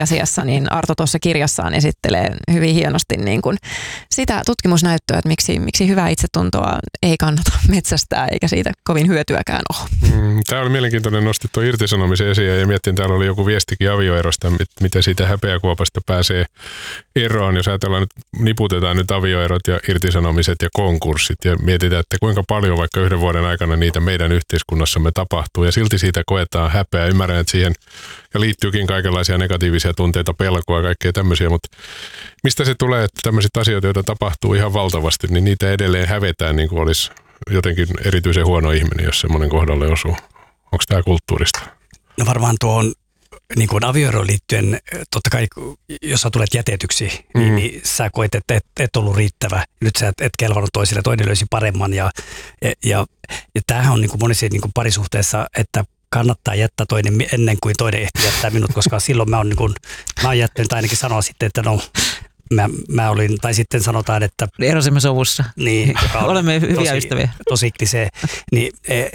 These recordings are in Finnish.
asiassa niin Arto tuossa kirjassaan esittelee hyvin hienosti niin kuin sitä tutkimusnäyttöä, että miksi hyvää itsetuntoa ei kannata metsästää eikä siitä kovin hyötyäkään ole. Tämä oli mielenkiintoinen, nostit tuon irtisanomisen esiin ja miettin, täällä oli joku viestikin avioerosta, miten siitä häpeäkuopasta pääsee eroon. Jos ajatellaan, nyt niputetaan nyt avioerot ja irtisanomiset ja konkurssit ja mietitään, että kuinka paljon vaikka 1 vuoden aikana niitä meidän yhteiskunnassamme tapahtuu ja silti siitä koetaan häpeää. Ymmärrän, että siihen ja liittyykin kaikenlaisia negatiivisia tunteita, pelkoa ja kaikkea tämmöisiä, mutta mistä se tulee, että tämmöiset asiat, joita tapahtuu ihan valtavasti, niin niitä edelleen hävetään niin kuin olisi jotenkin erityisen huono ihminen, jos semmoinen kohdalle osuu. Onko tämä kulttuurista? No varmaan tuohon niin kuin avioeroon liittyen, totta kai jos sä tulet jätetyksi, niin sä koet, että et ollut riittävä. Nyt sä et kelvannut toisille, toinen löysi paremman. Ja tämähän on niin kuin monissa niin kuin parisuhteessa, että kannattaa jättää toinen ennen kuin toinen ehtii jättää minut, koska silloin mä oon jättänyt ainakin sanoa sitten, että no mä olin, tai sitten sanotaan, että erosimme sovussa. Niin, olemme hyviä ystäviä. Tosi klisee. Niin,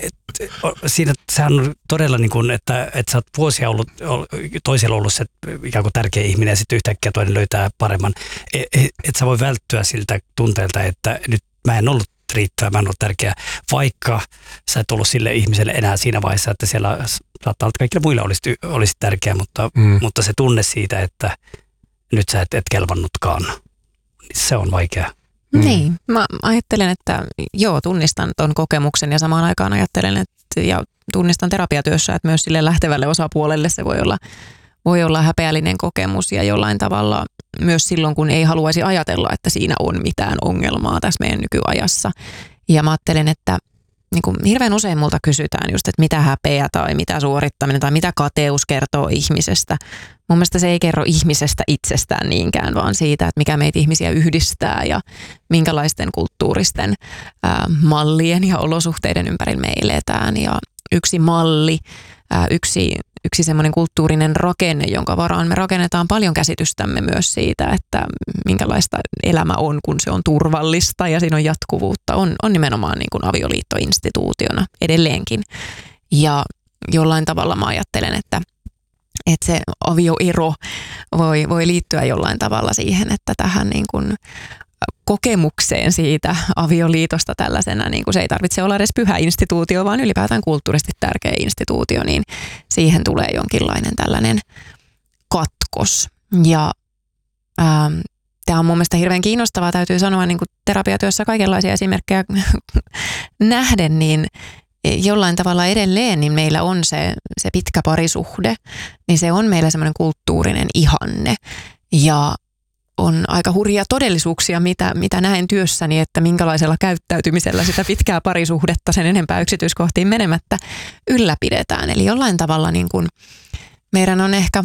siinä sehän on todella niin kuin, että sä oot vuosia ollut, toisella ollut se ikään kuin tärkeä ihminen ja sitten yhtäkkiä toinen löytää paremman. Et sä voi välttyä siltä tunteelta, että nyt mä en ollut riittävä, mä en ollut tärkeä, vaikka sä et ollut sille ihmiselle enää siinä vaiheessa, että siellä saattaa olla, että kaikille muille olisi tärkeä, mutta se tunne siitä, että nyt sä et kelvannutkaan, se on vaikea. Niin, mä ajattelen, että joo, tunnistan ton kokemuksen ja samaan aikaan ajattelen, että ja tunnistan terapiatyössä, että myös sille lähtevälle osapuolelle se voi olla häpeällinen kokemus ja jollain tavalla myös silloin, kun ei haluaisi ajatella, että siinä on mitään ongelmaa tässä meidän nykyajassa. Ja mä ajattelen, että niin kuin hirveän usein multa kysytään just, että mitä häpeä tai mitä suorittaminen tai mitä kateus kertoo ihmisestä. Mun mielestä se ei kerro ihmisestä itsestään niinkään, vaan siitä, että mikä meitä ihmisiä yhdistää ja minkälaisten kulttuuristen mallien ja olosuhteiden ympärillä me eletään. Ja yksi malli, yksi semmoinen kulttuurinen rakenne, jonka varaan me rakennetaan paljon käsitystämme myös siitä, että minkälaista elämä on, kun se on turvallista ja siinä on jatkuvuutta, on nimenomaan niin kuin avioliittoinstituutiona edelleenkin. Ja jollain tavalla mä ajattelen, että se avioero voi liittyä jollain tavalla siihen, että tähän niin kuin kokemukseen siitä avioliitosta tällaisena, niin kuin se ei tarvitse olla edes pyhä instituutio, vaan ylipäätään kulttuurisesti tärkeä instituutio, niin siihen tulee jonkinlainen tällainen katkos. Ja tämä on mun mielestä hirveän kiinnostavaa, täytyy sanoa niin kuin terapiatyössä kaikenlaisia esimerkkejä nähden, niin jollain tavalla edelleen niin meillä on se pitkä parisuhde, niin se on meillä semmoinen kulttuurinen ihanne ja on aika hurjia todellisuuksia, mitä näen työssäni, että minkälaisella käyttäytymisellä sitä pitkää parisuhdetta sen enempää yksityiskohtiin menemättä ylläpidetään. Eli jollain tavalla niin kuin meidän on ehkä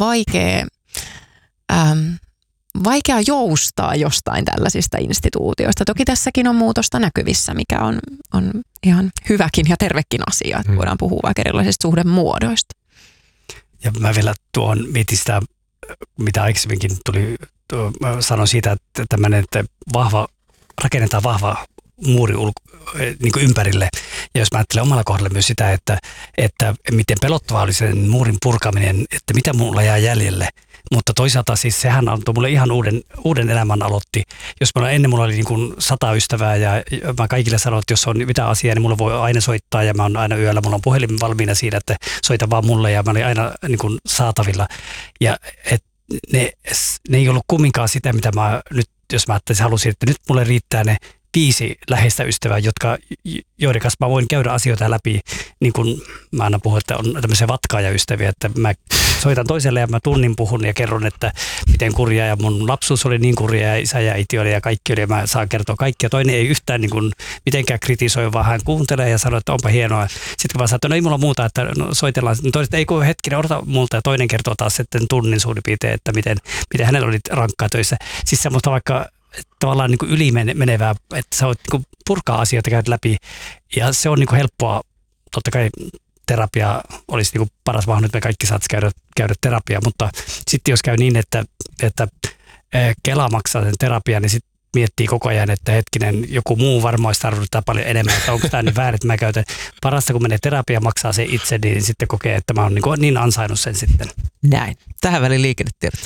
vaikea joustaa jostain tällaisista instituutioista. Toki tässäkin on muutosta näkyvissä, mikä on ihan hyväkin ja tervekin asia, että voidaan puhua vaikka erilaisista suhdemuodoista. Ja mä vielä mietin sitä, mitä aikaisemminkin sanoin siitä, että tämmöinen, että rakennetaan vahva muuri niin kuin ympärille. Ja jos mä ajattelen omalla kohdalla myös sitä, että miten pelottavaa oli sen muurin purkaminen, että mitä mulla jää jäljelle. Mutta toisaalta siis sehän antoi mulle ihan uuden elämän aloitti. Jos ennen mulla oli niin kuin 100 ystävää ja mä kaikille sanoin, että jos on mitään asiaa, niin mulla voi aina soittaa ja mä oon aina yöllä. Mulla on puhelin valmiina siinä, että soita vaan mulle ja mä olin aina niin kuin saatavilla. Ja ne ei ollut kumminkaan sitä, mitä mä nyt, jos mä halusin, että nyt mulle riittää ne 5 läheistä ystävää, joiden kanssa mä voin käydä asioita läpi, niin kuin mä aina puhun, että on tämmöisiä vatkaajaystäviä, että mä soitan toiselle ja mä tunnin puhun ja kerron, että miten kurjaa ja mun lapsuus oli niin kurjaa ja isä ja äiti oli ja kaikki oli ja mä saan kertoa kaikkia. Toinen ei yhtään niin kuin mitenkään kritisoi, vaan hän kuuntelee ja sanoo, että onpa hienoa. Sitten kun vaan sanoo, että no ei mulla muuta, että no soitellaan. Toinen, että ei kun hetkinen, odota multa ja toinen kertoo taas sitten tunnin suurin piirtein, että miten hänellä oli rankkaa töissä. Siis semmoista vaikka tavallaan niin kuin yli menevää, että sä voit niin kuin purkaa asioita, käydä läpi ja se on niin kuin helppoa. Totta kai terapia olisi niin kuin paras mahdollisuus, että me kaikki saataisiin käydä terapiaa, mutta sitten jos käy niin, että Kela maksaa sen terapian, niin sitten miettii koko ajan, että hetkinen, joku muu varmaan olisi tarvittaa paljon enemmän, että onko tämä nyt väärin, että mä käytän. Parasta, kun menee terapia, maksaa se itse, niin sitten kokee, että mä oon niin ansainnut sen sitten. Näin. Tähän väliin liikennetiedot.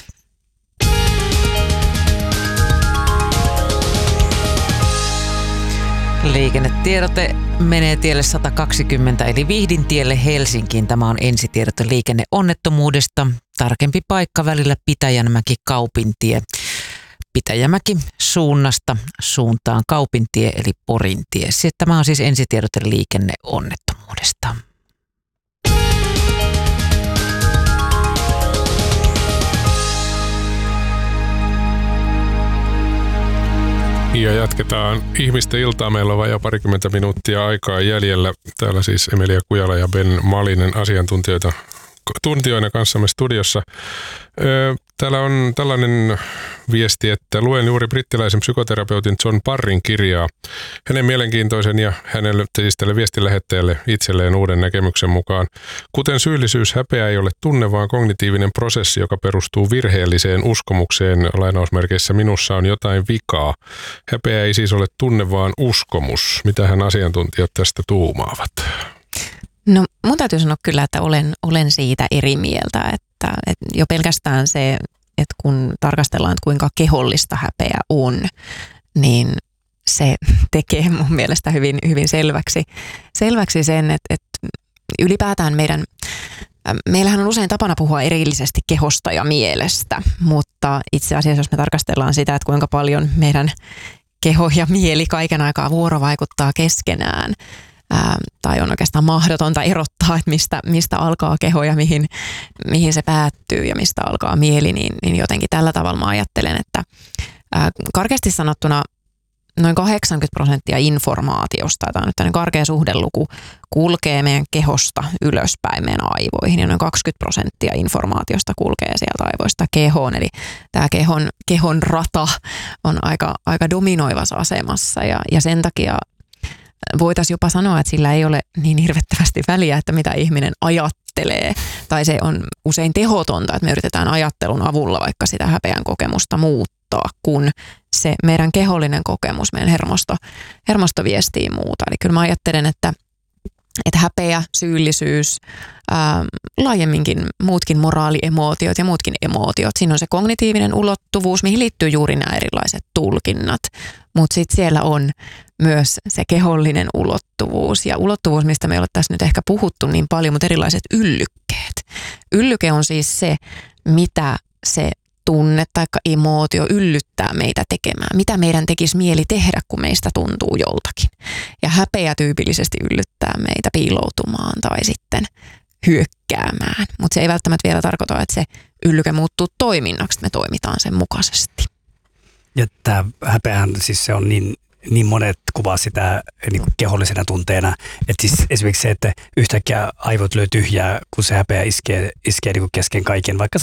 Liikennetiedote menee tielle 120 eli Vihdintielle Helsinkiin. Tämä on ensitiedote liikenneonnettomuudesta. Tarkempi paikka välillä Pitäjänmäki-Kaupintie. Pitäjämäki suunnasta suuntaan Kaupintie eli Porintie. Tämä on siis ensitiedote liikenneonnettomuudesta. Ja jatketaan ihmisten iltaa. Meillä on vajaa parikymmentä minuuttia aikaa jäljellä. Täällä siis Emilia Kujala ja Ben Malinen tuntijoina kanssamme studiossa. Täällä on tällainen viesti, että luen juuri brittiläisen psykoterapeutin John Parrin kirjaa. Hänen mielenkiintoisen ja hänelle siis tälle viestinlähettäjälle itselleen uuden näkemyksen mukaan. Kuten syyllisyys, häpeä ei ole tunne, vaan kognitiivinen prosessi, joka perustuu virheelliseen uskomukseen. Lainausmerkeissä minussa on jotain vikaa. Häpeä ei siis ole tunne, vaan uskomus. Mitähän asiantuntijat tästä tuumaavat? No mun täytyy sanoa kyllä, että olen siitä eri mieltä, että jo pelkästään se, että kun tarkastellaan, että kuinka kehollista häpeä on, niin se tekee mun mielestä hyvin, hyvin selväksi sen, että ylipäätään meillähän on usein tapana puhua erillisesti kehosta ja mielestä, mutta itse asiassa jos me tarkastellaan sitä, että kuinka paljon meidän keho ja mieli kaiken aikaa vuorovaikuttaa keskenään, tai on oikeastaan mahdotonta erottaa, että mistä alkaa keho ja mihin se päättyy ja mistä alkaa mieli, niin jotenkin tällä tavalla mä ajattelen, että karkeasti sanottuna noin 80% informaatiosta, tämä on nyt tämmöinen karkea suhdeluku, kulkee meidän kehosta ylöspäin meidän aivoihin ja noin 20% informaatiosta kulkee sieltä aivoista kehoon. Eli tämä kehon rata on aika dominoivassa asemassa ja sen takia voitaisiin jopa sanoa, että sillä ei ole niin hirvettävästi väliä, että mitä ihminen ajattelee. Tai se on usein tehotonta, että me yritetään ajattelun avulla vaikka sitä häpeän kokemusta muuttaa, kun se meidän kehollinen kokemus, meidän hermosto viestii muuta. Eli kyllä mä ajattelen, että häpeä, syyllisyys, laajemminkin muutkin moraaliemotiot ja muutkin emootiot. Siinä on se kognitiivinen ulottuvuus, mihin liittyy juuri nämä erilaiset tulkinnat. Mutta sitten siellä on myös se kehollinen ulottuvuus ja ulottuvuus, mistä me ei ole tässä nyt ehkä puhuttu niin paljon, mutta erilaiset yllykkeet. Yllyke on siis se, mitä se tunne tai emootio yllyttää meitä tekemään. Mitä meidän tekisi mieli tehdä, kun meistä tuntuu joltakin. Ja häpeä tyypillisesti yllyttää meitä piiloutumaan tai sitten hyökkäämään. Mutta se ei välttämättä vielä tarkoita, että se yllyke muuttuu toiminnaksi, että me toimitaan sen mukaisesti. Ja tämä häpeähän, siis se on niin monet kuvaa sitä niin kuin kehollisena tunteena. Että siis esimerkiksi se, että yhtäkkiä aivot lyö tyhjää, kun se häpeä iskee niin kuin kesken kaiken. Vaikka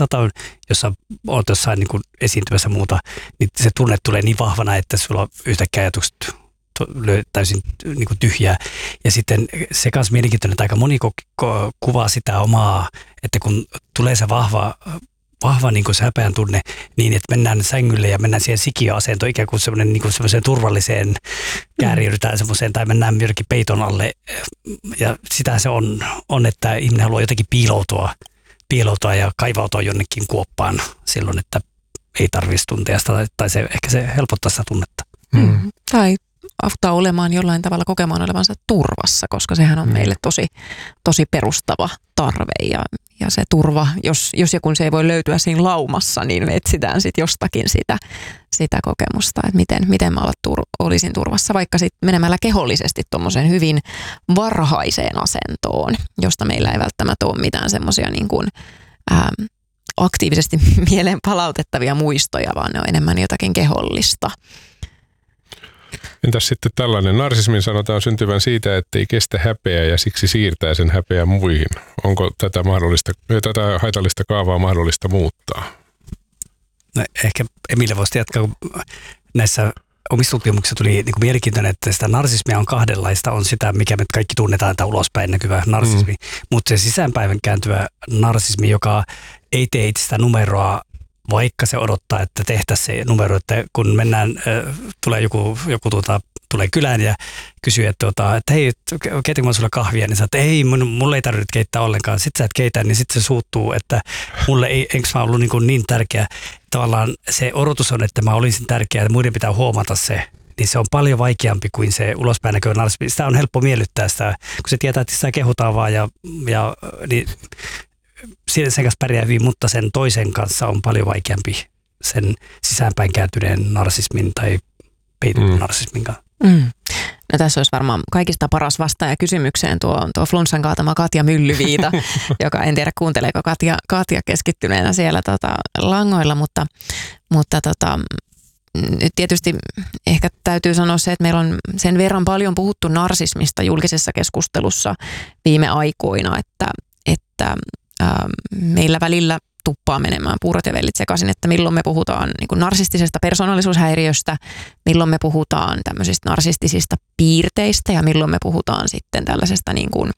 olet jossain niin kuin esiintymässä muuta, niin se tunne tulee niin vahvana, että sulla yhtäkkiä ajatukset lyö täysin niin kuin tyhjää. Ja sitten se kanssa mielenkiintoinen, että aika moni kuvaa sitä omaa, että kun tulee se vahva niin kuin se häpeän tunne niin, että mennään sängylle ja mennään siihen sikiöasentoon ikään kuin semmoinen niin kuin semmoiseen turvalliseen kääriydetään semmoiseen tai mennään jonnekin peiton alle. Ja sitä se on, että ihminen haluaa jotenkin piiloutua ja kaivautua jonnekin kuoppaan silloin, että ei tarvitsisi tuntea sitä tai ehkä se helpottaa sitä tunnetta. Tai auttaa olemaan jollain tavalla kokemaan olevansa turvassa, koska sehän on meille tosi perustava tarve ja se turva, jos ja kun se ei voi löytyä siinä laumassa, niin me etsitään sitten jostakin sitä kokemusta, että miten mä olisin turvassa, vaikka sitten menemällä kehollisesti tuommoiseen hyvin varhaiseen asentoon, josta meillä ei välttämättä ole mitään semmoisia niin kuin aktiivisesti mieleen palautettavia muistoja, vaan ne on enemmän jotakin kehollista. Entäs sitten tällainen? Narsismin sanotaan syntyvän siitä, että ei kestä häpeää ja siksi siirtää sen häpeän muihin. Onko tätä haitallista kaavaa mahdollista muuttaa? No, ehkä Emilia voisi jatkaa, kun näissä omissa tutkimuksissa tuli niin kuin mielenkiintoinen, että sitä narsismia on kahdenlaista. On sitä, mikä me kaikki tunnetaan, tämä ulospäin näkyvä narsismi, mutta se sisäänpäin kääntyvä narsismi, joka ei tee itsestä numeroa vaikka se odottaa, että tehtäisiin se numero, että kun mennään, tulee joku tulee kylään ja kysyy, että hei, keitänkö mä sulle kahvia, niin sä että ei, mulle ei tarvitse keittää ollenkaan. Sitten sä et keitä, niin sitten se suuttuu, että mulle ei, enkö mä ollut niin tärkeä. Tavallaan se odotus on, että mä olisin tärkeä ja muiden pitää huomata se. Niin se on paljon vaikeampi kuin se ulospäin näköinen narsismi. Sitä on helppo miellyttää sitä, kun se tietää, että sitä kehutaan vaan niin sen kanssa pärjää hyvin, mutta sen toisen kanssa on paljon vaikeampi sen sisäänpäin kääntyneen narsismin tai peitetyn narsismin kanssa. No tässä olisi varmaan kaikista paras vastaaja kysymykseen tuo flunssan kaatama Katja Myllyviita, joka en tiedä kuunteleeko Katja keskittyneenä siellä langoilla, mutta nyt tietysti ehkä täytyy sanoa se, että meillä on sen verran paljon puhuttu narsismista julkisessa keskustelussa viime aikoina, että meillä välillä tuppaa menemään puurot ja vellit sekaisin, että milloin me puhutaan niin kuin narsistisesta persoonallisuushäiriöstä, milloin me puhutaan tämmöisistä narsistisista piirteistä ja milloin me puhutaan sitten tällaisesta niin kuin,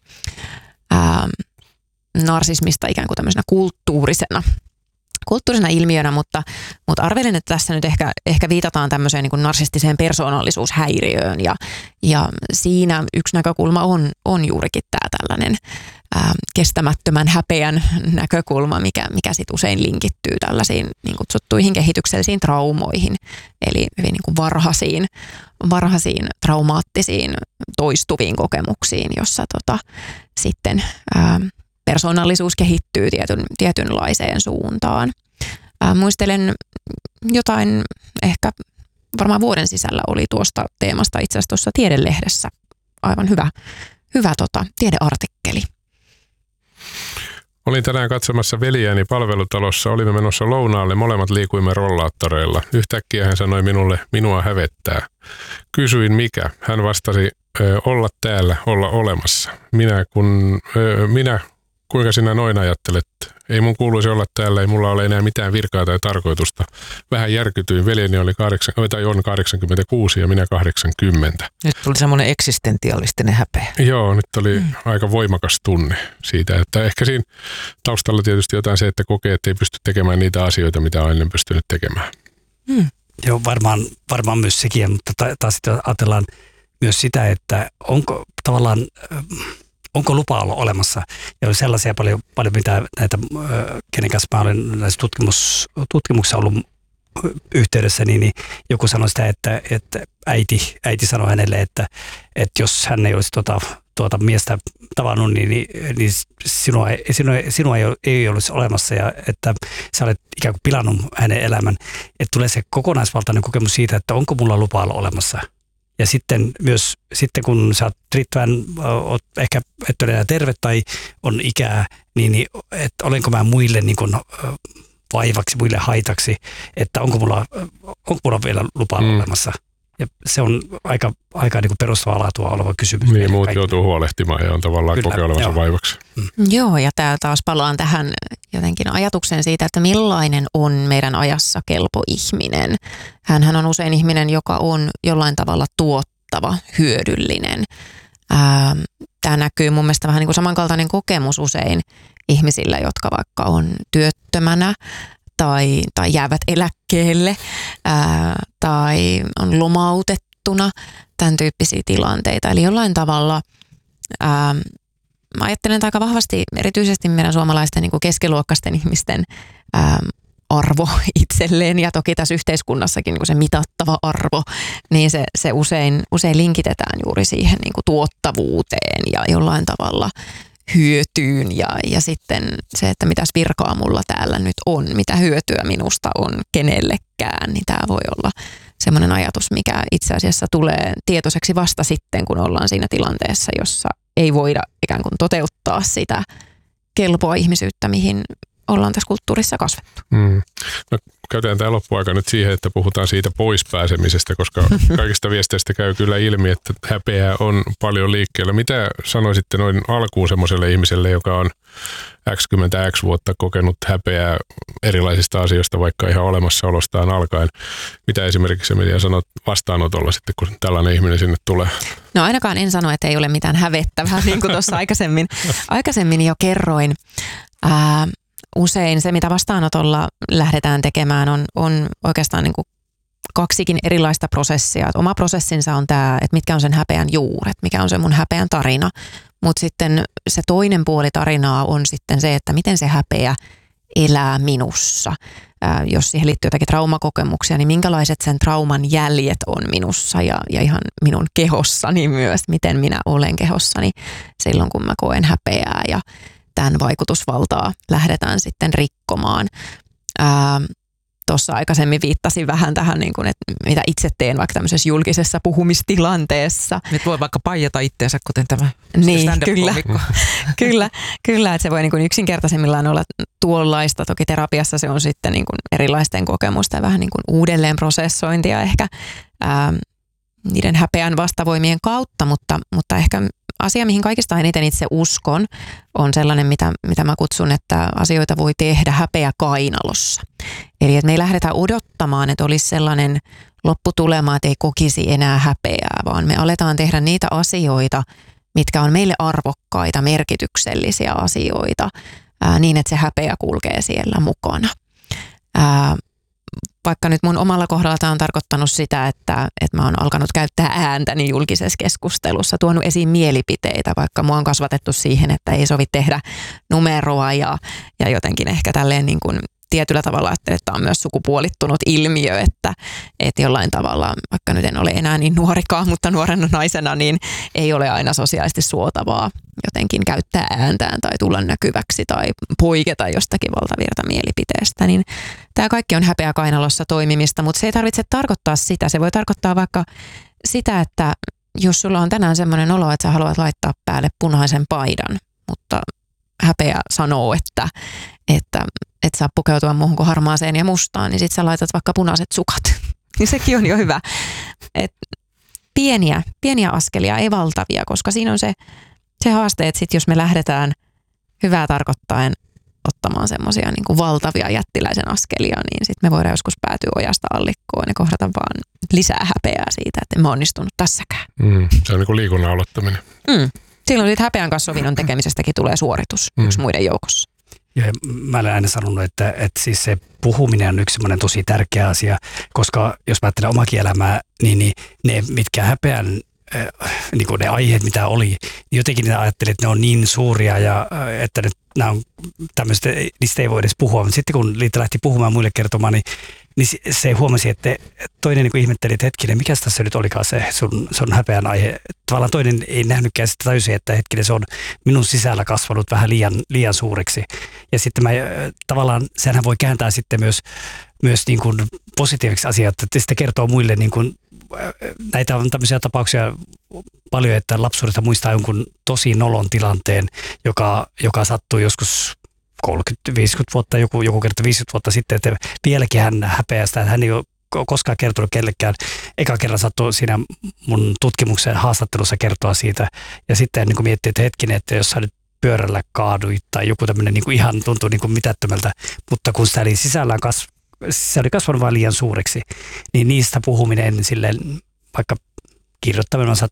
narsismista ikään kuin tämmöisenä kulttuurisena ilmiönä, mutta arvelen, että tässä nyt ehkä viitataan tämmöiseen niin kuin narsistiseen persoonallisuushäiriöön ja siinä yksi näkökulma on juurikin tämä tällainen kestämättömän häpeän näkökulma, mikä sit usein linkittyy tällaisiin niin kutsuttuihin kehityksellisiin traumoihin, eli hyvin niin kuin varhaisiin traumaattisiin toistuviin kokemuksiin, jossa sitten persoonallisuus kehittyy tietynlaiseen suuntaan. Muistelen jotain, ehkä varmaan vuoden sisällä oli tuosta teemasta itse asiassa tuossa Tiedelehdessä aivan hyvä tiedeartikkeli. Olin tänään katsomassa veljääni palvelutalossa, olimme menossa lounaalle, molemmat liikuimme rollaattoreilla. Yhtäkkiä hän sanoi minulle, minua hävettää. Kysyin mikä, hän vastasi, olla täällä, olla olemassa. Kuinka sinä noin ajattelet? Ei mun kuuluisi olla täällä, ei mulla ole enää mitään virkaa tai tarkoitusta. Vähän järkytyin, veljeni on 86 ja minä 80. Nyt tuli semmoinen eksistentialistinen häpeä. Joo, nyt oli aika voimakas tunne siitä, että ehkä siinä taustalla tietysti jotain se, että kokee, että ei pysty tekemään niitä asioita, mitä on ennen pystynyt tekemään. Joo, varmaan myös sekin, mutta taas sitten ajatellaan myös sitä, että onko lupa olla olemassa? Ja on sellaisia paljon mitä näitä, kenen kanssa mä olen näissä tutkimuksissa ollut yhteydessä, niin joku sanoi sitä, että äiti sanoi hänelle, että jos hän ei olisi tuota miestä tavannut, niin sinua ei olisi olemassa ja että sä olet ikään kuin pilannut hänen elämän. Että tulee se kokonaisvaltainen kokemus siitä, että onko mulla lupa olla olemassa. Ja sitten myös kun sä oot riittävän, ehkä et ole enää terve tai on ikää, niin että olenko mä muille niin kuin vaivaksi, muille haitaksi, että onko mulla vielä lupa olemassa. Ja se on aika niin kuin perustavaa laatua oleva kysymys. Niin, muut joutuu huolehtimaan ja on tavallaan kokea olevansa vaivaksi. Joo, ja täällä taas palaan tähän jotenkin ajatukseen siitä, että millainen on meidän ajassa kelpo ihminen. Hänhän on usein ihminen, joka on jollain tavalla tuottava, hyödyllinen. Tämä näkyy mun mielestä vähän niin kuin samankaltainen kokemus usein ihmisillä, jotka vaikka on työttömänä tai jäävät eläkkeelle tai on lomautettuna, tämän tyyppisiä tilanteita. Eli jollain tavalla mä ajattelen, että aika vahvasti erityisesti meidän suomalaisten niin kuin keskiluokkaisten ihmisten arvo itselleen ja toki tässä yhteiskunnassakin niin kuin se mitattava arvo, niin se usein linkitetään juuri siihen niin kuin tuottavuuteen ja jollain tavalla hyötyyn ja sitten se, että mitäs virkaa mulla täällä nyt on, mitä hyötyä minusta on kenellekään, niin tämä voi olla semmoinen ajatus, mikä itse asiassa tulee tietoiseksi vasta sitten, kun ollaan siinä tilanteessa, jossa ei voida ikään kuin toteuttaa sitä kelpoa ihmisyyttä, mihin ollaan tässä kulttuurissa kasvettu. No, käytetään tämä loppuaika nyt siihen, että puhutaan siitä poispääsemisestä, koska kaikista viesteistä käy kyllä ilmi, että häpeää on paljon liikkeellä. Mitä sanoisitte noin alkuun semmoiselle ihmiselle, joka on X vuotta kokenut häpeää erilaisista asioista, vaikka ihan olemassaolostaan alkaen? Mitä esimerkiksi Emilia sanot vastaanotolla sitten, kun tällainen ihminen sinne tulee? No ainakaan en sano, että ei ole mitään hävettävää, niin kuin tuossa aikaisemmin jo kerroin. usein se, mitä vastaanotolla lähdetään tekemään, on oikeastaan niin kuin 2 erilaista prosessia. Et oma prosessinsa on tämä, että mitkä on sen häpeän juuret, mikä on se mun häpeän tarina. Mutta sitten se toinen puoli tarinaa on sitten se, että miten se häpeä elää minussa. Jos siihen liittyy jotakin traumakokemuksia, niin minkälaiset sen trauman jäljet on minussa ja ihan minun kehossani myös, miten minä olen kehossani silloin, kun mä koen häpeää ja tämän vaikutusvaltaa lähdetään sitten rikkomaan. Tuossa aikaisemmin viittasin vähän tähän, niin kuin, että mitä itse teen vaikka tämmöisessä julkisessa puhumistilanteessa. Nyt voi vaikka paijata itteensä, kuten tämä niin, stand-up-komikko. Kyllä, että se voi niin kuin yksinkertaisimmillaan olla tuollaista. Toki terapiassa se on sitten niin kuin erilaisten kokemusten vähän niin kuin uudelleen prosessointia ehkä niiden häpeän vastavoimien kautta, mutta ehkä asia, mihin kaikista eniten itse uskon, on sellainen, mitä mä kutsun, että asioita voi tehdä häpeä kainalossa. Eli että me ei lähdetä odottamaan, että olisi sellainen lopputulema, että ei kokisi enää häpeää, vaan me aletaan tehdä niitä asioita, mitkä on meille arvokkaita, merkityksellisiä asioita, niin että se häpeä kulkee siellä mukana. Vaikka nyt mun omalla kohdalla tämä on tarkoittanut sitä, että mä oon alkanut käyttää ääntäni julkisessa keskustelussa, tuonut esiin mielipiteitä, vaikka mua on kasvatettu siihen, että ei sovi tehdä numeroa ja jotenkin ehkä tälleen niin kuin tietyllä tavalla ajattelen, että tämä on myös sukupuolittunut ilmiö, että jollain tavalla, vaikka nyt en ole enää niin nuorikaan, mutta nuorena naisena, niin ei ole aina sosiaalisesti suotavaa jotenkin käyttää ääntään tai tulla näkyväksi tai poiketa jostakin valtavirta mielipiteestä. Niin tämä kaikki on häpeä kainalossa toimimista, mutta se ei tarvitse tarkoittaa sitä. Se voi tarkoittaa vaikka sitä, että jos sulla on tänään semmoinen olo, että sä haluat laittaa päälle punaisen paidan, mutta häpeä sanoo, että et saa pukeutua muuhun kuin harmaaseen ja mustaan, niin sit sä laitat vaikka punaiset sukat. Niin sekin on jo hyvä. Et pieniä askelia, ei valtavia, koska siinä on se haaste, että sit jos me lähdetään hyvää tarkoittaen ottamaan semmoisia niin kuin valtavia jättiläisen askelia, niin sit me voidaan joskus päätyä ojasta allikkoon ja kohdata vaan lisää häpeää siitä, että en mä onnistunut tässäkään. Se on niin kuin liikunnan aloittaminen. Silloin siitä häpeän kanssa sovinnon tekemisestäkin tulee suoritus yksi muiden joukossa. Ja mä olen aina sanonut, että siis se puhuminen on yksi semmoinen tosi tärkeä asia, koska jos mä ajattelen omakin elämää, niin ne mitkä häpeän, niin kuin ne aiheet mitä oli, niin jotenkin ne ajattelin, että ne on niin suuria ja että nämä on tämmöistä, niistä ei voi edes puhua. Mutta sitten kun Liitta lähti puhumaan muille kertomaan, niin se huomasi, että toinen niin ihmetteli, että hetkinen, mikä tässä nyt olikaan se sun häpeän aihe. Tavallaan toinen ei nähnytkään sitä täysin, että hetkinen, se on minun sisällä kasvanut vähän liian suureksi. Ja sitten tavallaan sehän voi kääntää sitten myös niin kuin positiiviseksi asiat, että sitä kertoo muille niin kuin, näitä on tämmöisiä tapauksia paljon, että lapsuudesta muistaa jonkun tosi nolon tilanteen, joka sattui joskus 30-50 vuotta, joku kerta 50 vuotta sitten, että vieläkin hän häpeää sitä, että hän ei ole koskaan kertonut kellekään. Eka kerran sattui siinä mun tutkimuksen haastattelussa kertoa siitä, ja sitten niin miettii, että hetkinen, että jos sä nyt pyörällä kaaduit tai joku tämmöinen niin ihan tuntuu niin mitättömältä, mutta kun sitä oli sisällään se oli kasvanut vain liian suureksi, niin niistä puhuminen silleen, vaikka kirjoittaminen on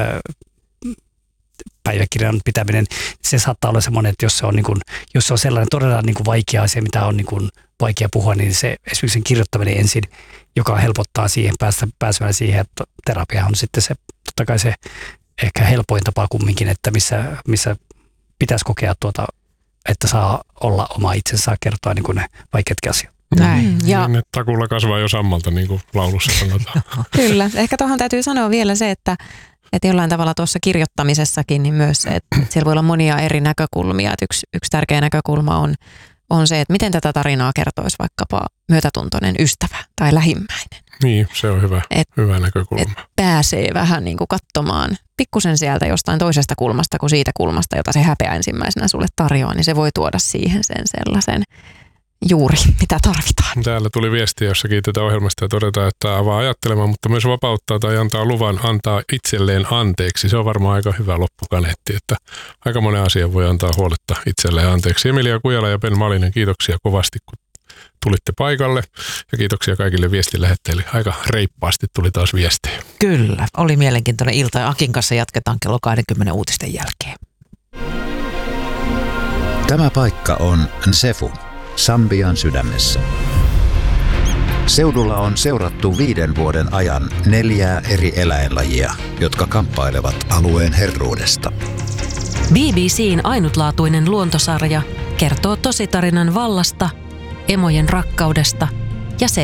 päiväkirjan pitäminen, se saattaa olla semmoinen, että jos se on sellainen todella niin kuin vaikea asia, mitä on niin kuin vaikea puhua, niin se esimerkiksi sen kirjoittaminen ensin, joka helpottaa siihen, pääsemään siihen, että terapia on sitten se, totta kai se ehkä helpoin tapa kumminkin, että missä pitäisi kokea että saa olla oma itsensä, saa kertoa niin kuin ne vaikeatkin asiat. Näin. Ja niin, takulla kasvaa jo sammalta, niin kuin laulussa sanotaan. Kyllä. Ehkä tuohon täytyy sanoa vielä se, että jollain tavalla tuossa kirjoittamisessakin niin myös se, että siellä voi olla monia eri näkökulmia. Että yksi tärkeä näkökulma on se, että miten tätä tarinaa kertoisi vaikkapa myötätuntoinen ystävä tai lähimmäinen. Niin, se on hyvä näkökulma. Et pääsee vähän niin kuin katsomaan pikkusen sieltä jostain toisesta kulmasta kuin siitä kulmasta, jota se häpeä ensimmäisenä sulle tarjoaa, niin se voi tuoda siihen sen sellaisen juuri, mitä tarvitaan. Täällä tuli viesti, jossa kiitetään ohjelmasta ja todetaan, että avaa ajattelemaan, mutta myös vapauttaa tai antaa luvan antaa itselleen anteeksi. Se on varmaan aika hyvä loppukaneetti, että aika monen asian voi antaa huoletta itselleen anteeksi. Emilia Kujala ja Ben Malinen, kiitoksia kovasti, kun tulitte paikalle ja kiitoksia kaikille viestinlähettäjille. Aika reippaasti tuli taas viestejä. Kyllä, oli mielenkiintoinen ilta ja Akin kanssa jatketaan kello 20 uutisten jälkeen. Tämä paikka on Nsefu. Sambian sydämessä. Seudulla on seurattu 5 vuoden ajan 4 eri eläinlajia, jotka kamppailevat alueen herruudesta. BBC:n ainutlaatuinen luontosarja kertoo tositarinan vallasta, emojen rakkaudesta ja